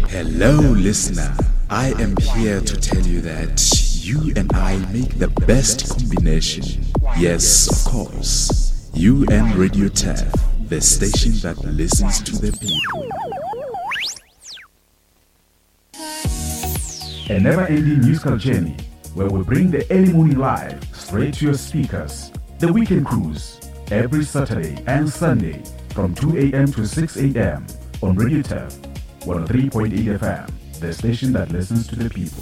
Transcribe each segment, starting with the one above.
Hello, listener. I am here to tell you that you and I make the best combination. Yes, of course. You and Radio TAF, the station that listens to the people. A never-ending musical journey where we bring the early morning live straight to your speakers. The Weekend Cruise, every Saturday and Sunday from 2 a.m. to 6 a.m. on Radio TAF, 103.8 FM, the station that listens to the people.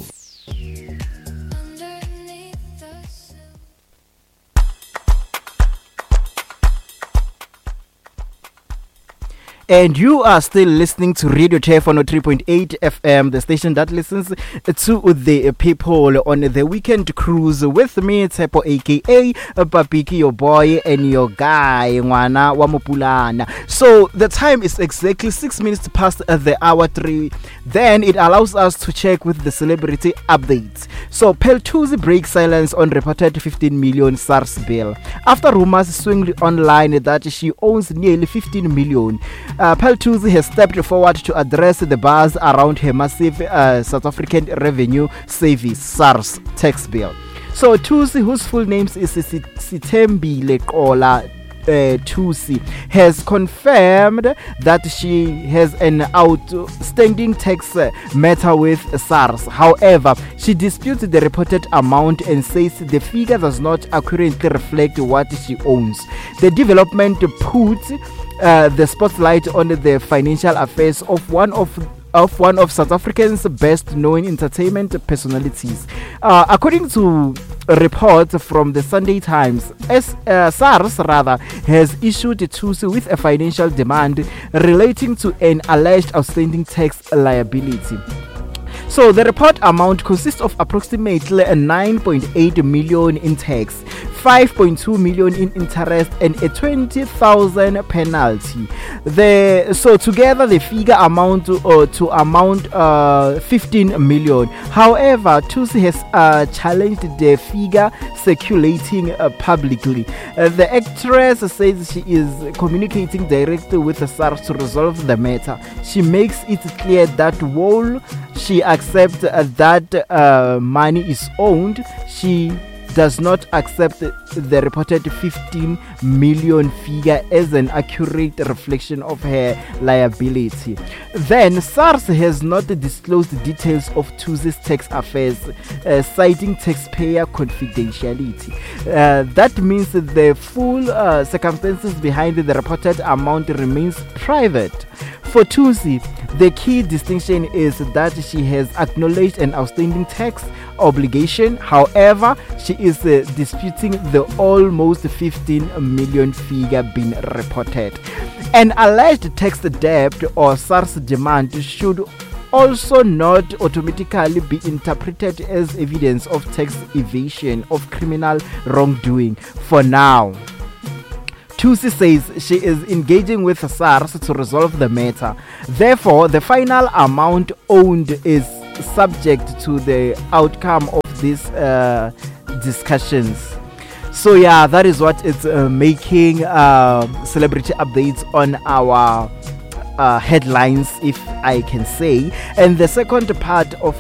And you are still listening to Radio TAF 103.8 FM, the station that listens to the people on the Weekend Cruise with me, Tsepo aka Papiki, your boy and your guy, Ngwana wa Mopulana. So the time is exactly 6 minutes past the hour 3. Then it allows us to check with the celebrity updates. So Peltuzi breaks silence on reported 15 million SARS bill. After rumors swing online that she owns nearly 15 million, Peltuzi has stepped forward to address the buzz around her massive South African Revenue Service SARS tax bill. So Thusi, whose full name is Sitembi Lekola Thusi, has confirmed that she has an outstanding tax matter with SARS. However, she disputes the reported amount and says the figure does not accurately reflect what she owns. The development puts the spotlight on the financial affairs of one of South Africa's best-known entertainment personalities. According to reports from the Sunday Times, SARS has issued Thusi with a financial demand relating to an alleged outstanding tax liability. So the report amount consists of approximately 9.8 million in tax, 5.2 million in interest, and a 20,000 penalty. So together the figure amount to 15 million. However, Thusi has challenged the figure circulating publicly. The actress says she is communicating directly with the SARS to resolve the matter. She makes it clear that while she accepts that money is owned, she does not accept the reported 15 million figure as an accurate reflection of her liability. Then SARS has not disclosed details of Thusi's tax affairs, citing taxpayer confidentiality. That means the full circumstances behind the reported amount remains private. For Thusi, the key distinction is that she has acknowledged an outstanding tax obligation. However, she is disputing the almost 15 million figure being reported. An alleged tax debt or SARS demand should also not automatically be interpreted as evidence of tax evasion of criminal wrongdoing. For now, Thusi says she is engaging with SARS to resolve the matter. Therefore, the final amount owed is subject to the outcome of these discussions. So yeah, that is what it's making celebrity updates on our headlines, if I can say. And the second part of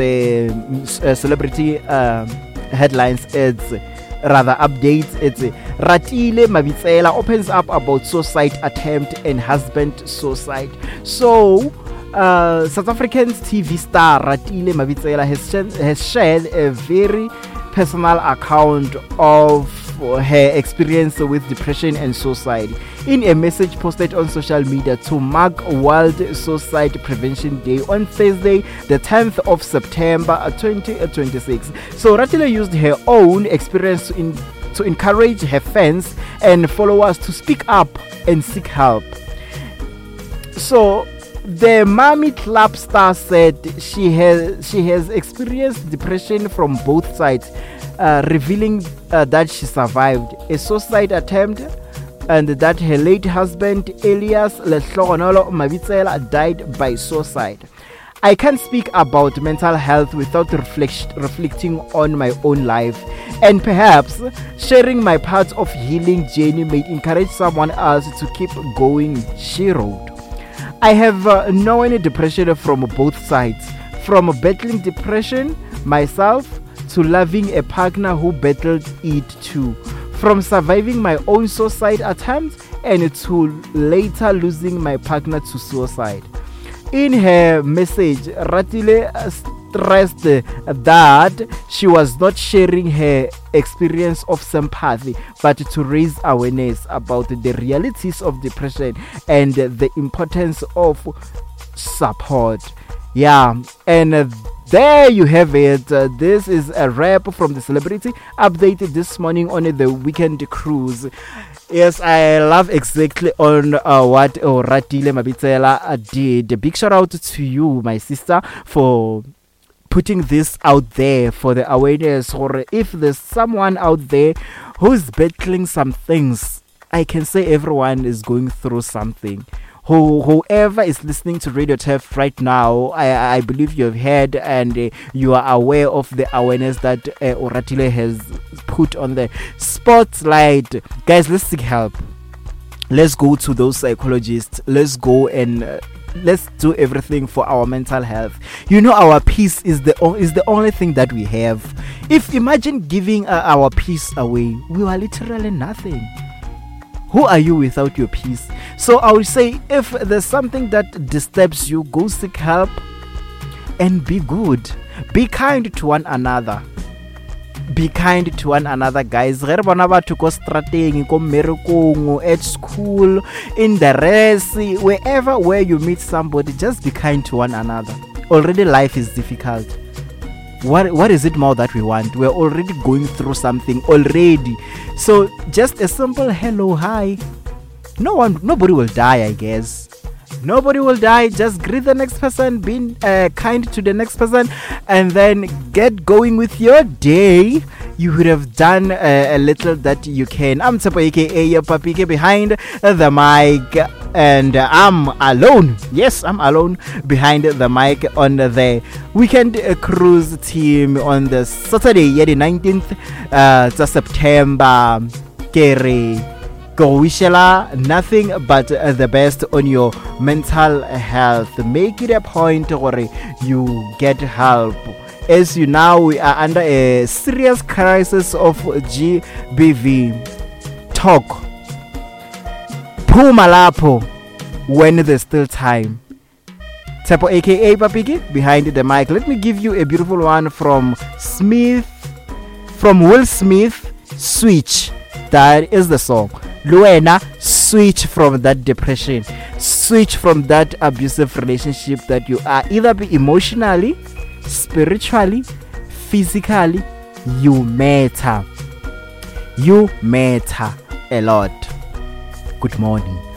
the celebrity headlines is updates. It's Ratile Mabitsela opens up about suicide attempt and husband suicide. So South African's TV star Ratile Mabitsela has shared a very personal account of her experience with depression and suicide in a message posted on social media to mark World Suicide Prevention Day on Thursday, the 10th of September 2026. So Ratile used her own experience to encourage her fans and followers to speak up and seek help. So the Mommy Club star said she has experienced depression from both sides, revealing that she survived a suicide attempt and that her late husband Elias Lehlogonolo Mabitsela died by suicide. I can't speak about mental health without reflecting on my own life, and perhaps sharing my part of healing journey may encourage someone else to keep going, she wrote. I have known depression from both sides, from battling depression myself to loving a partner who battled it too, from surviving my own suicide attempts and to later losing my partner to suicide. In her message, Ratile stressed that she was not sharing her experience of sympathy, but to raise awareness about the realities of depression and the importance of support. Yeah, and there you have it. This is a wrap from the Celebrity Update this morning on the Weekend Cruise. Yes, I love exactly on what Ratile Mabitsela did. A big shout out to you, my sister, for putting this out there for the awareness. Or if there's someone out there who's battling some things, I can say everyone is going through something. Whoever is listening to Radio TEF right now, I believe you've heard and you are aware of the awareness that Oratile has put on the spotlight. Guys, let's seek help. Let's go to those psychologists. Let's go and let's do everything for our mental health. You know, our peace is the only thing that we have. If imagine giving our peace away, we are literally nothing. Who are you without your peace? So I would say, if there's something that disturbs you, go seek help and be good. Be kind to one another. Be kind to one another, guys. To go strateging, go merekong, at school, in the rest, wherever where you meet somebody, just be kind to one another. Already life is difficult. What is it more that we want? We're already going through something already. So just a simple hello, hi. Nobody will die, I guess. Nobody will die. Just greet the next person, be kind to the next person, and then get going with your day. You would have done a little that you can. I'm Tsepo, aka Papike, behind the mic, and I'm alone. Yes, I'm alone behind the mic on the Weekend Cruise team on the Saturday, the 19th September. Kere go wishela nothing but the best on your mental health. Make it a point where you get help. As you now, we are under a serious crisis of GBV. Talk. Puma lapo when there's still time. Tsepo, aka Papiki, behind the mic. Let me give you a beautiful one from Will Smith, Switch. That is the song. Luena, switch from that depression. Switch from that abusive relationship that you are. Either be emotionally, spiritually, physically. You matter. You matter a lot. Good morning.